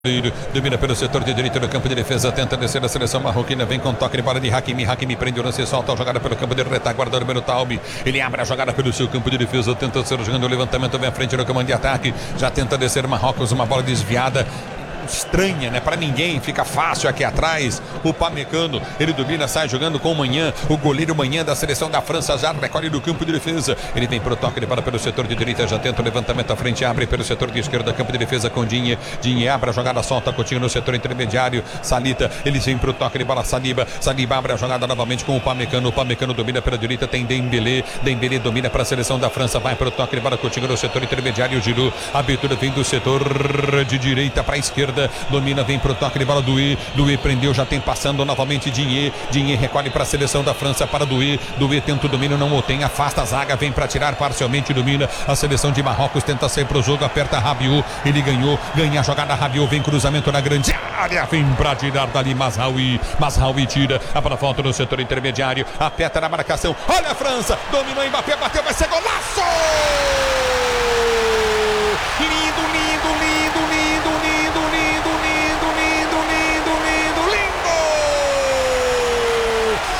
Domina pelo setor de direita do campo de defesa, tenta descer a seleção marroquina, vem com toque de bola de Hakimi. Hakimi prende o lance, solta a jogada pelo campo de retaguarda, número Taube. Ele abre a jogada pelo seu campo de defesa, tenta ser jogando o levantamento, vem à frente no comando de ataque, já tenta descer Marrocos, uma bola desviada. Estranha, né? Para ninguém, fica fácil aqui atrás. O Pamecano, ele domina, sai jogando com o Manhã, o goleiro Manhã da seleção da França, já recolhe do campo de defesa. Ele vem pro toque de bola pelo setor de direita, já tenta o levantamento à frente, abre pelo setor de esquerda, campo de defesa com Dinhe. Dinhe abre a jogada, solta Coutinho no setor intermediário. Salita, ele vem pro toque de bola, Saliba abre a jogada novamente com o Pamecano. O Pamecano domina pela direita, tem Dembélé domina para a seleção da França, vai pro toque de bola, Coutinho no setor intermediário. Giroud, a abertura vem do setor de direita para a esquerda. Domina, vem pro toque de bola Doué prendeu, já tem passando novamente Dinhe recolhe para a seleção da França, para Doué tenta o domínio, não o tem, afasta a zaga, vem para tirar parcialmente, domina a seleção de Marrocos, tenta sair pro jogo, aperta Rabiot, ele ganha a jogada, Rabiot vem cruzamento na grande área, vem para tirar dali Mazraoui tira, a bola volta no setor intermediário, aperta na marcação, olha a França, dominou Mbappé, bateu, vai ser golaço!